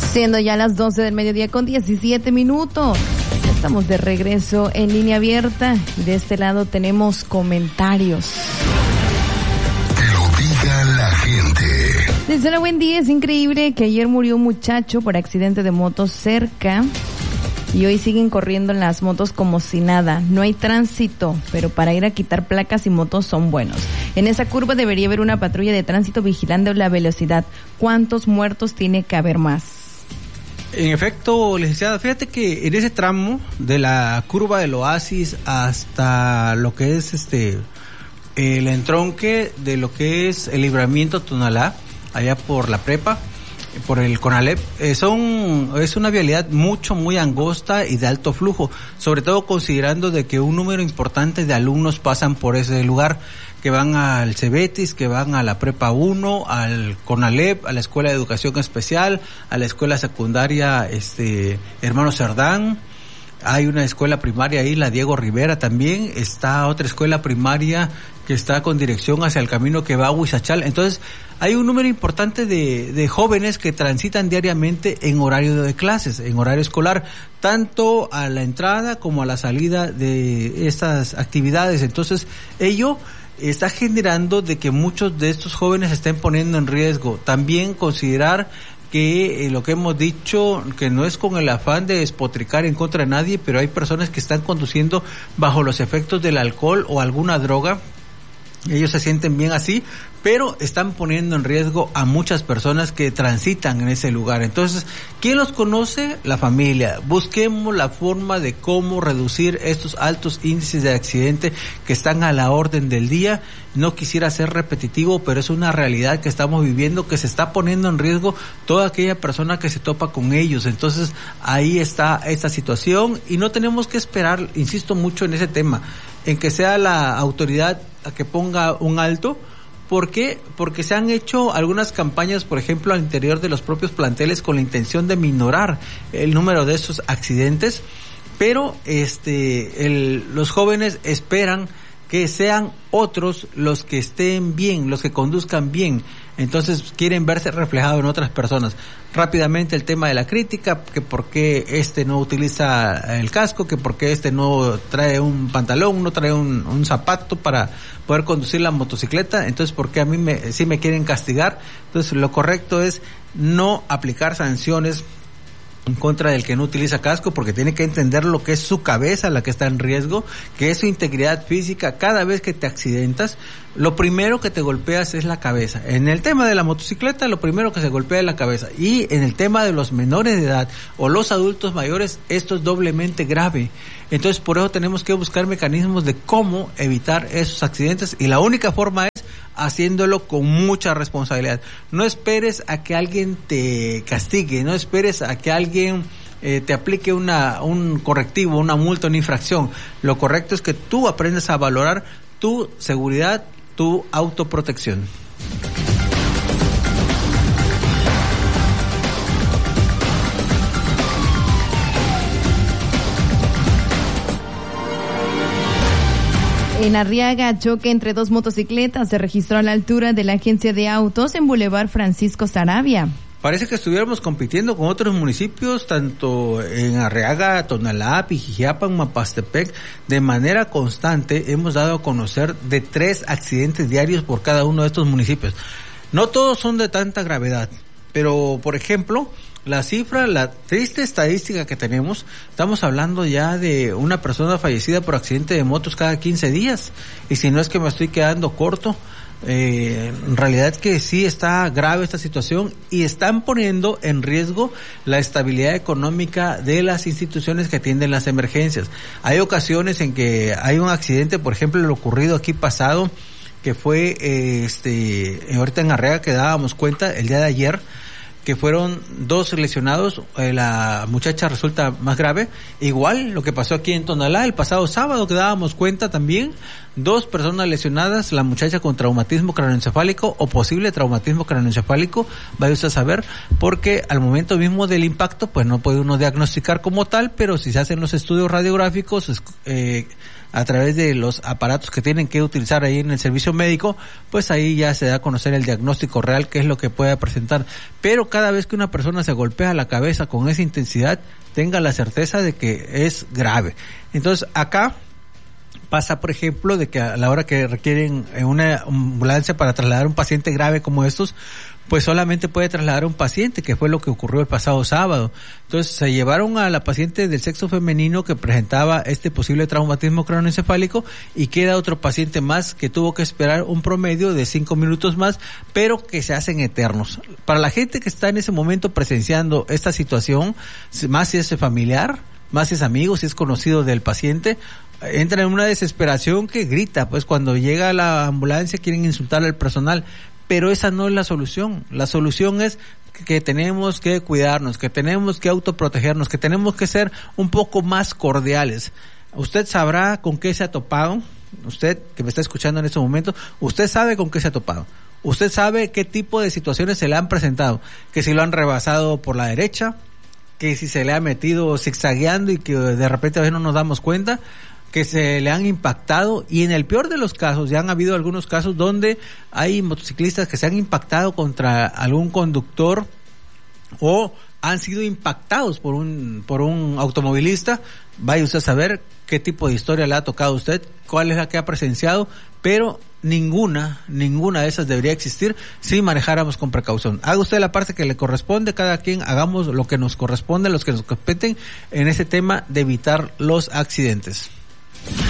Siendo ya las 12 del mediodía con 17 minutos. Estamos de regreso en Línea Abierta y de este lado tenemos comentarios. Que lo diga la gente. Desde hola, buen día. Es increíble que ayer murió un muchacho por accidente de moto cerca y hoy siguen corriendo las motos como si nada. No hay tránsito, pero para ir a quitar placas y motos son buenos. En esa curva debería haber una patrulla de tránsito vigilando la velocidad. ¿Cuántos muertos tiene que haber más? En efecto, licenciada, fíjate que en ese tramo de la curva del Oasis hasta lo que es el entronque de lo que es el Libramiento Tonalá, allá por la prepa, por el Conalep, es una vialidad muy angosta y de alto flujo, sobre todo considerando de que un número importante de alumnos pasan por ese lugar, que van al Cebetis, que van a la Prepa 1, al Conalep, a la Escuela de Educación Especial, a la Escuela Secundaria Hermano Cerdán. Hay una escuela primaria ahí, la Diego Rivera también. Está otra escuela primaria que está con dirección hacia el camino que va a Huizachal. Entonces, hay un número importante de jóvenes que transitan diariamente en horario de clases, en horario escolar, tanto a la entrada como a la salida de estas actividades. Entonces, ello está generando de que muchos de estos jóvenes se estén poniendo en riesgo. También considerar que lo que hemos dicho, que no es con el afán de despotricar en contra de nadie, pero hay personas que están conduciendo bajo los efectos del alcohol o alguna droga. Ellos se sienten bien así, pero están poniendo en riesgo a muchas personas que transitan en ese lugar. Entonces, ¿quién los conoce? La familia. Busquemos la forma de cómo reducir estos altos índices de accidente que están a la orden del día. No quisiera ser repetitivo, pero es una realidad que estamos viviendo, que se está poniendo en riesgo toda aquella persona que se topa con ellos. Entonces, ahí está esta situación y no tenemos que esperar, insisto mucho en ese tema, en que sea la autoridad a que ponga un alto. ¿Por qué? Porque se han hecho algunas campañas, por ejemplo, al interior de los propios planteles con la intención de minorar el número de estos accidentes, pero los jóvenes esperan que sean otros los que estén bien, los que conduzcan bien. Entonces quieren verse reflejados en otras personas. Rápidamente el tema de la crítica, que por qué no utiliza el casco, que por qué no trae un pantalón, no trae un zapato para poder conducir la motocicleta. Entonces, ¿por qué a mí sí me quieren castigar? Entonces, lo correcto es no aplicar sanciones en contra del que no utiliza casco, porque tiene que entender lo que es su cabeza la que está en riesgo, que es su integridad física. Cada vez que te accidentas, lo primero que te golpeas es la cabeza. En el tema de la motocicleta, lo primero que se golpea es la cabeza. Y en el tema de los menores de edad o los adultos mayores, esto es doblemente grave. Entonces, por eso tenemos que buscar mecanismos de cómo evitar esos accidentes, y la única forma es haciéndolo con mucha responsabilidad. No esperes a que alguien te castigue, no esperes a que alguien te aplique un correctivo, una multa, una infracción. Lo correcto es que tú aprendas a valorar tu seguridad, tu autoprotección. En Arriaga, choque entre dos motocicletas se registró a la altura de la agencia de autos en Boulevard Francisco Saravia. Parece que estuviéramos compitiendo con otros municipios, tanto en Arriaga, Tonalá, Pijijiapan, Mapastepec. De manera constante hemos dado a conocer de 3 accidentes diarios por cada uno de estos municipios. No todos son de tanta gravedad, pero por ejemplo, la cifra, la triste estadística que tenemos, estamos hablando ya de una persona fallecida por accidente de motos cada 15 días. Y si no es que me estoy quedando corto, en realidad que sí está grave esta situación y están poniendo en riesgo la estabilidad económica de las instituciones que atienden las emergencias. Hay ocasiones en que hay un accidente, por ejemplo, lo ocurrido aquí pasado, que fue ahorita en Arriaga, que dábamos cuenta el día de ayer, que fueron 2 lesionados, la muchacha resulta más grave. Igual lo que pasó aquí en Tonalá el pasado sábado, que dábamos cuenta también, 2 personas lesionadas, la muchacha con traumatismo craneoencefálico o posible traumatismo craneoencefálico, vaya usted a saber, porque al momento mismo del impacto pues no puede uno diagnosticar como tal, pero si se hacen los estudios radiográficos a través de los aparatos que tienen que utilizar ahí en el servicio médico, pues ahí ya se da a conocer el diagnóstico real, qué es lo que puede presentar. Pero cada vez que una persona se golpea la cabeza con esa intensidad, tenga la certeza de que es grave. Entonces acá pasa, por ejemplo, de que a la hora que requieren una ambulancia para trasladar a un paciente grave como estos, pues solamente puede trasladar a un paciente, que fue lo que ocurrió el pasado sábado. Entonces se llevaron a la paciente del sexo femenino que presentaba este posible traumatismo craneoencefálico, y queda otro paciente más que tuvo que esperar un promedio de 5 minutos más, pero que se hacen eternos. Para la gente que está en ese momento presenciando esta situación, más si es familiar, más si es amigo, si es conocido del paciente, entra en una desesperación que grita, pues cuando llega la ambulancia quieren insultar al personal, pero esa no es la solución. La solución es que tenemos que cuidarnos, que tenemos que autoprotegernos, que tenemos que ser un poco más cordiales. Usted sabrá con qué se ha topado, usted que me está escuchando en este momento, usted sabe con qué se ha topado. Usted sabe qué tipo de situaciones se le han presentado, que si lo han rebasado por la derecha, que si se le ha metido zigzagueando y que de repente a veces no nos damos cuenta, que se le han impactado, y en el peor de los casos, ya han habido algunos casos donde hay motociclistas que se han impactado contra algún conductor o han sido impactados por un automovilista. Vaya usted a saber qué tipo de historia le ha tocado a usted, cuál es la que ha presenciado, pero ninguna de esas debería existir si manejáramos con precaución. Haga usted la parte que le corresponde, cada quien hagamos lo que nos corresponde, los que nos competen en ese tema de evitar los accidentes.